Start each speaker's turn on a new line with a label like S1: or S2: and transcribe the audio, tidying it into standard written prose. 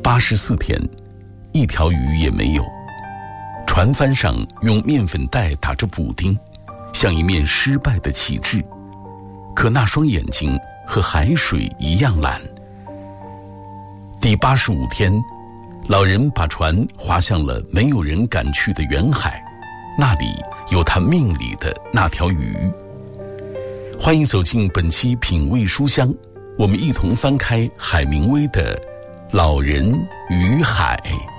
S1: 84天，一条鱼也没有。船帆上用面粉袋打着补丁，像一面失败的旗帜。可那双眼睛和海水一样蓝。第85天，老人把船划向了没有人敢去的远海，那里有他命里的那条鱼。欢迎走进本期品味书香，我们一同翻开海明威的《老人与海》。